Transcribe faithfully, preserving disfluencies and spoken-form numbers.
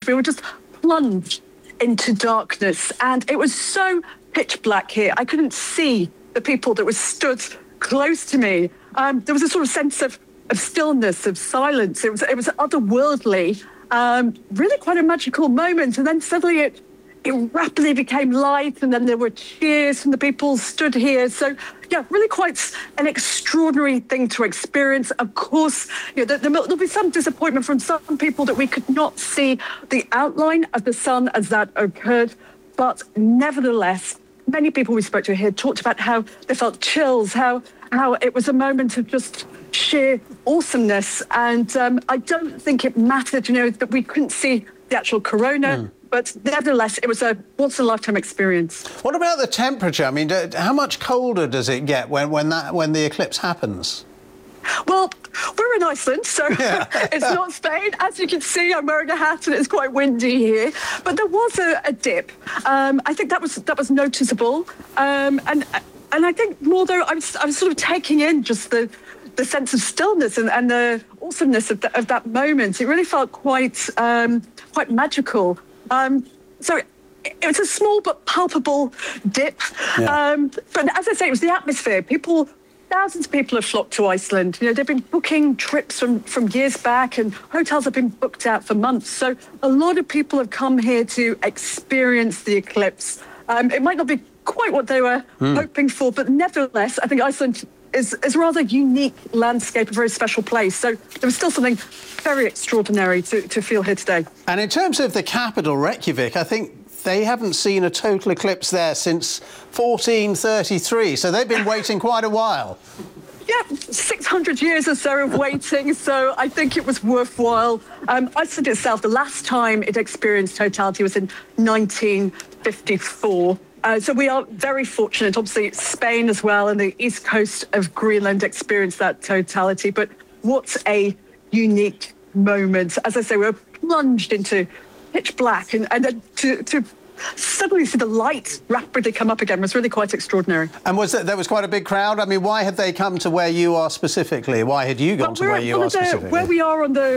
We were just plunged into darkness, and it was so pitch black here. I couldn't see the people that were stood close to me. Um, there was a sort of sense of, of stillness, of silence. It was it was otherworldly, um, really quite a magical moment. And then suddenly it it rapidly became light, and then there were cheers from the people stood here. So yeah, really quite an extraordinary thing to experience. Of course, you know, there, there'll be some disappointment from some people that we could not see the outline of the sun as that occurred. But nevertheless, many people we spoke to here talked about how they felt chills, how how it was a moment of just sheer awesomeness. And um, I don't think it mattered, you know, that we couldn't see the actual corona. Mm. But nevertheless, it was a once-in-a-lifetime experience. What about the temperature? I mean, how much colder does it get when, when, that, when the eclipse happens? Well, we're in Iceland, so yeah. It's not Spain. As you can see, I'm wearing a hat and it's quite windy here. But there was a, a dip. Um, I think that was that was noticeable. Um, and and I think more though, I was, I was sort of taking in just the the sense of stillness and, and the awesomeness of, the, of that moment. It really felt quite um, quite magical. Um, so it, it was a small but palpable dip. Yeah. Um, but as I say, it was the atmosphere. People, thousands of people have flocked to Iceland. You know, they've been booking trips from, from years back, and hotels have been booked out for months. So a lot of people have come here to experience the eclipse. Um, it might not be quite what they were mm. hoping for, but nevertheless, I think Iceland is, is a rather unique landscape, a very special place. So there was still something very extraordinary to, to feel here today. And in terms of the capital, Reykjavik, I think they haven't seen a total eclipse there since fourteen thirty-three, so they've been waiting quite a while. Yeah, six hundred years or so of waiting, so I think it was worthwhile. Um, Iceland itself, the last time it experienced totality was in nineteen fifty-four. Uh, so we are very fortunate. Obviously, Spain as well and the east coast of Greenland experienced that totality. But what a unique moment. As I say, we were plunged into pitch black, and, and then to, to suddenly see the light rapidly come up again was really quite extraordinary. And was there, there was quite a big crowd? I mean, why had they come to where you are specifically? Why had you gone well, to where you are the, specifically? Where we are on the